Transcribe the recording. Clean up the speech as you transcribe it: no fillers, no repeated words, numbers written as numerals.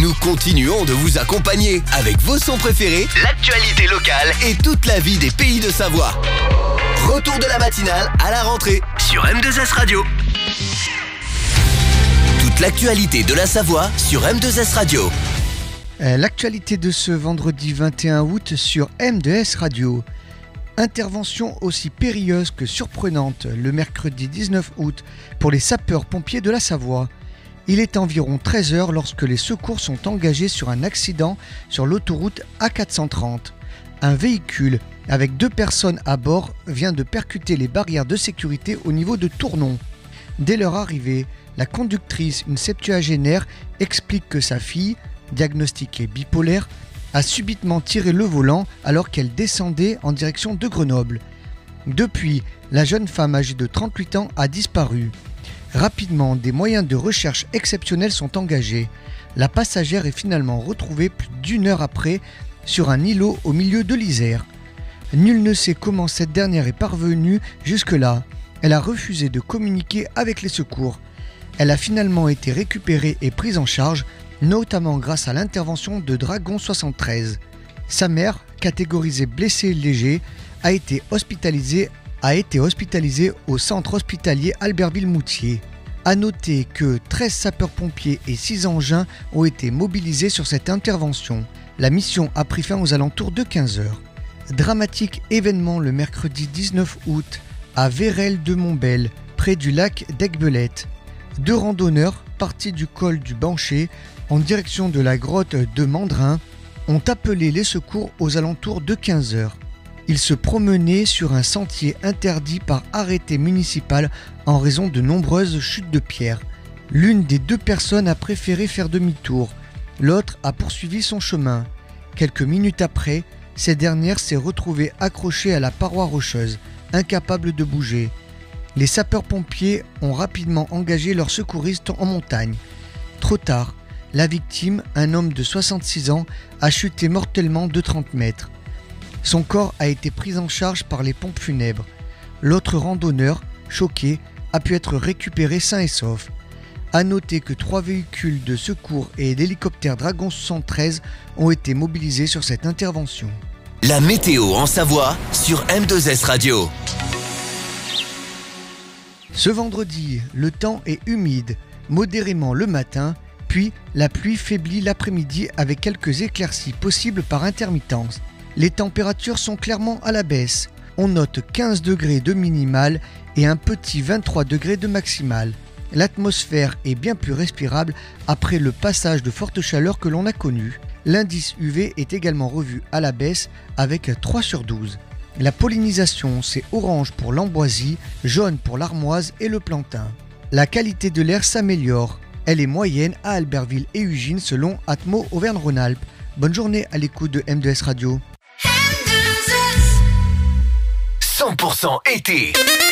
Nous continuons de vous accompagner avec vos sons préférés, l'actualité locale et toute la vie des pays de Savoie. Retour de la matinale à la rentrée sur M2S Radio. Toute l'actualité de la Savoie sur M2S Radio. L'actualité de ce vendredi 21 août sur M2S Radio. Intervention aussi périlleuse que surprenante le mercredi 19 août pour les sapeurs-pompiers de la Savoie. Il est environ 13h lorsque les secours sont engagés sur un accident sur l'autoroute A430. Un véhicule avec 2 personnes à bord vient de percuter les barrières de sécurité au niveau de Tournon. Dès leur arrivée, la conductrice, une septuagénaire, explique que sa fille, diagnostiquée bipolaire, a subitement tiré le volant alors qu'elle descendait en direction de Grenoble. Depuis, la jeune femme âgée de 38 ans a disparu. Rapidement, des moyens de recherche exceptionnels sont engagés. La passagère est finalement retrouvée plus d'1 heure après sur un îlot au milieu de l'Isère. Nul ne sait comment cette dernière est parvenue jusque-là. Elle a refusé de communiquer avec les secours. Elle a finalement été récupérée et prise en charge, notamment grâce à l'intervention de Dragon 73. Sa mère, catégorisée blessée léger, a été hospitalisée au centre hospitalier Albertville-Moutier. A noter que 13 sapeurs-pompiers et 6 engins ont été mobilisés sur cette intervention. La mission a pris fin aux alentours de 15h. Dramatique événement le mercredi 19 août à Vérel-de-Montbel, près du lac d'Aiguebelette. 2 randonneurs partis du col du Bancher en direction de la grotte de Mandrin ont appelé les secours aux alentours de 15h. Ils se promenaient sur un sentier interdit par arrêté municipal en raison de nombreuses chutes de pierres. L'une des 2 personnes a préféré faire demi-tour, l'autre a poursuivi son chemin. Quelques minutes après, cette dernière s'est retrouvée accrochée à la paroi rocheuse, incapable de bouger. Les sapeurs-pompiers ont rapidement engagé leurs secouristes en montagne. Trop tard, la victime, un homme de 66 ans, a chuté mortellement de 30 mètres. Son corps a été pris en charge par les pompes funèbres. L'autre randonneur, choqué, a pu être récupéré sain et sauf. A noter que 3 véhicules de secours et d'hélicoptères Dragon 73 ont été mobilisés sur cette intervention. La météo en Savoie sur M2S Radio. Ce vendredi, le temps est humide, modérément le matin, puis la pluie faiblit l'après-midi avec quelques éclaircies possibles par intermittence. Les températures sont clairement à la baisse. On note 15 degrés de minimal et un petit 23 degrés de maximal. L'atmosphère est bien plus respirable après le passage de forte chaleur que l'on a connu. L'indice UV est également revu à la baisse avec 3/12. La pollinisation, c'est orange pour l'ambroisie, jaune pour l'armoise et le plantain. La qualité de l'air s'améliore. Elle est moyenne à Albertville et Ugine selon Atmo Auvergne-Rhône-Alpes. Bonne journée à l'écoute de M2S Radio. 100% été.